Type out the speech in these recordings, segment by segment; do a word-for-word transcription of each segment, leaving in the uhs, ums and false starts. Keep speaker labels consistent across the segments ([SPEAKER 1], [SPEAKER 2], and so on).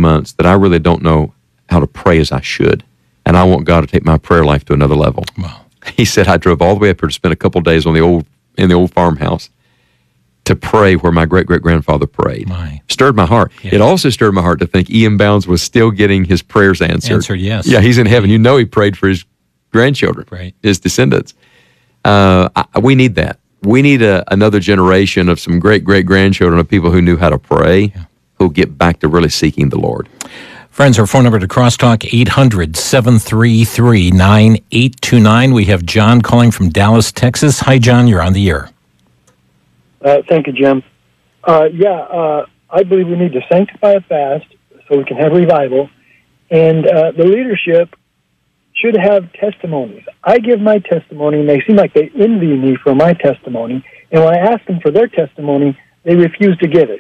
[SPEAKER 1] months that I really don't know how to pray as I should, and I want God to take my prayer life to another level.
[SPEAKER 2] Wow.
[SPEAKER 1] He said, I drove all the way up here to spend a couple of days on the old in the old farmhouse to pray where my great-great-grandfather prayed.
[SPEAKER 2] My.
[SPEAKER 1] Stirred my heart.
[SPEAKER 2] Yeah.
[SPEAKER 1] It also stirred my heart to think Ian Bounds was still getting his prayers answered.
[SPEAKER 2] Answered, yes.
[SPEAKER 1] Yeah, he's in heaven. You know he prayed for his grandchildren,
[SPEAKER 2] right.
[SPEAKER 1] his descendants. Uh, I, we need that. We need a, another generation of some great-great-grandchildren of people who knew how to pray, yeah. who'll get back to really seeking the Lord.
[SPEAKER 2] Friends, our phone number to Crosstalk, eight hundred, seven three three, nine eight two nine. We have John calling from Dallas, Texas. Hi, John. You're on the air.
[SPEAKER 3] Uh, thank you, Jim. Uh, yeah, uh, I believe we need to sanctify a fast so we can have revival, and uh, the leadership should have testimonies. I give my testimony, and they seem like they envy me for my testimony, and when I ask them for their testimony, they refuse to give it.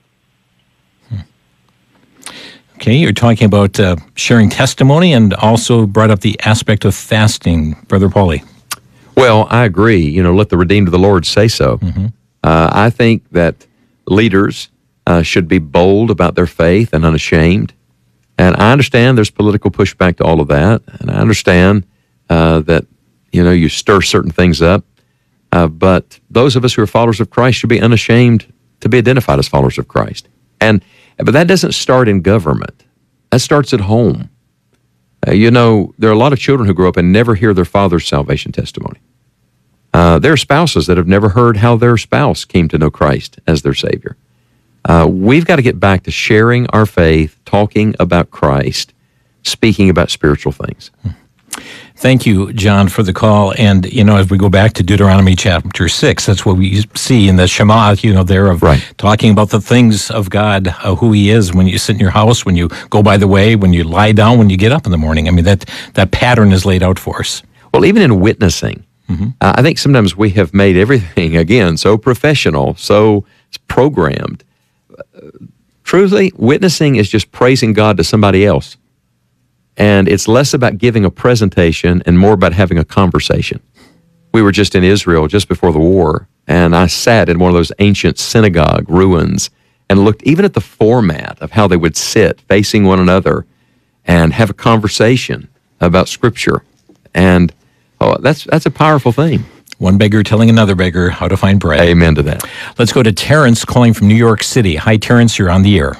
[SPEAKER 2] Okay, you're talking about uh, sharing testimony and also brought up the aspect of fasting, Brother Paulie.
[SPEAKER 1] Well, I agree. You know, let the redeemed of the Lord say so.
[SPEAKER 2] Mm-hmm.
[SPEAKER 1] Uh, I think that leaders uh, should be bold about their faith and unashamed. And I understand there's political pushback to all of that. And I understand uh, that, you know, you stir certain things up. Uh, but those of us who are followers of Christ should be unashamed to be identified as followers of Christ. And But that doesn't start in government. That starts at home. Uh, you know, there are a lot of children who grow up and never hear their father's salvation testimony. Uh, there are spouses that have never heard how their spouse came to know Christ as their Savior. Uh, we've got to get back to sharing our faith, talking about Christ, speaking about spiritual things.
[SPEAKER 2] Thank you, John, for the call. And, you know, as we go back to Deuteronomy chapter six, that's what we see in the Shema, you know, there of
[SPEAKER 1] right.
[SPEAKER 2] talking about the things of God, uh, who He is when you sit in your house, when you go by the way, when you lie down, when you get up in the morning. I mean, that, that pattern is laid out for us.
[SPEAKER 1] Well, even in witnessing,
[SPEAKER 2] mm-hmm.
[SPEAKER 1] uh, I think sometimes we have made everything, again, so professional, so programmed. Uh, truthfully, witnessing is just praising God to somebody else. And it's less about giving a presentation and more about having a conversation. We were just in Israel just before the war, and I sat in one of those ancient synagogue ruins and looked even at the format of how they would sit facing one another and have a conversation about Scripture. And oh, that's that's a powerful thing.
[SPEAKER 2] One beggar telling another beggar how to find bread.
[SPEAKER 1] Amen to that.
[SPEAKER 2] Let's go to Terrence calling from New York City. Hi, Terrence. You're on the air.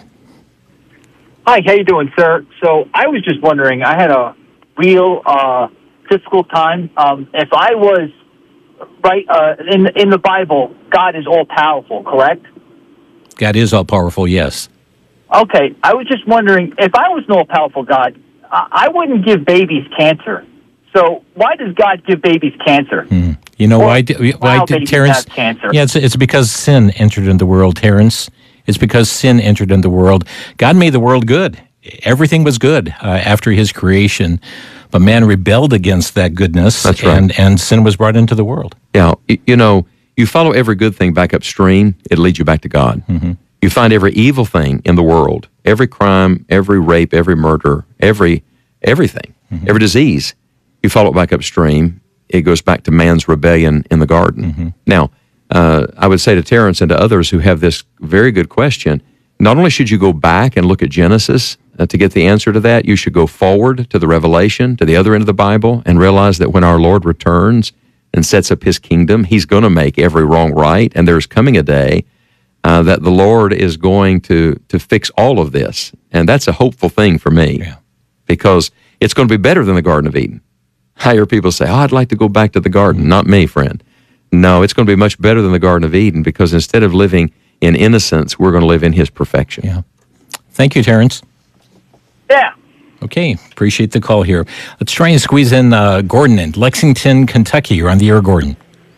[SPEAKER 4] Hi, how you doing, sir? So I was just wondering, I had a real uh, difficult time. Um, if I was, right, uh, in, in the Bible, God is all-powerful, correct?
[SPEAKER 2] God is all-powerful, yes.
[SPEAKER 4] Okay, I was just wondering, if I was an all-powerful God, I, I wouldn't give babies cancer. So why does God give babies cancer?
[SPEAKER 2] Hmm. You know,
[SPEAKER 4] or
[SPEAKER 2] why, did, why did Terrence...
[SPEAKER 4] cancer?
[SPEAKER 2] Yeah, it's, it's because sin entered into the world, Terrence. It's because sin entered into the world. God made the world good. Everything was good uh, after His creation, but man rebelled against that goodness.
[SPEAKER 1] That's right.
[SPEAKER 2] and, and sin was brought into the world.
[SPEAKER 1] Yeah, you know, you follow every good thing back upstream, it leads you back to God.
[SPEAKER 2] Mm-hmm.
[SPEAKER 1] You find every evil thing in the world, every crime, every rape, every murder, every everything, mm-hmm. every disease, you follow it back upstream, it goes back to man's rebellion in the garden.
[SPEAKER 2] Mm-hmm.
[SPEAKER 1] Now, Uh, I would say to Terrence and to others who have this very good question, not only should you go back and look at Genesis uh, to get the answer to that, you should go forward to the Revelation, to the other end of the Bible, and realize that when our Lord returns and sets up His kingdom, He's going to make every wrong right, and there's coming a day uh, that the Lord is going to, to fix all of this. And that's a hopeful thing for me,
[SPEAKER 2] yeah.
[SPEAKER 1] because it's going to be better than the Garden of Eden. I hear people say, oh, I'd like to go back to the garden. Not me, friend. No, it's going to be much better than the Garden of Eden, because instead of living in innocence, we're going to live in His perfection.
[SPEAKER 2] Yeah. Thank you, Terrence.
[SPEAKER 4] Yeah.
[SPEAKER 2] Okay, appreciate the call here. Let's try and squeeze in uh, Gordon in Lexington, Kentucky. You're on the air, Gordon.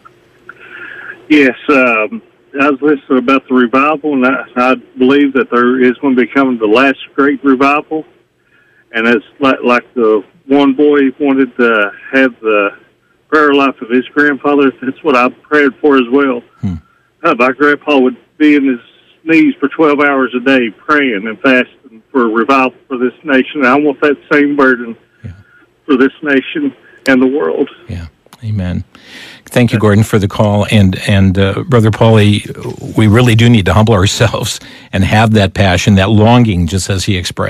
[SPEAKER 5] Yes, um, I was listening about the revival, and I, I believe that there is going to be coming the last great revival. And it's like, like the one boy wanted to have the prayer life of his grandfather. That's what I prayed for as well.
[SPEAKER 2] Hmm.
[SPEAKER 5] Uh, my grandpa would be in his knees for twelve hours a day praying and fasting for revival for this nation. And I want that same burden
[SPEAKER 2] yeah.
[SPEAKER 5] for this nation and the world.
[SPEAKER 2] Yeah, amen. Thank you, Gordon, for the call. And, and uh, Brother Paulie, we really do need to humble ourselves and have that passion, that longing, just as he expressed.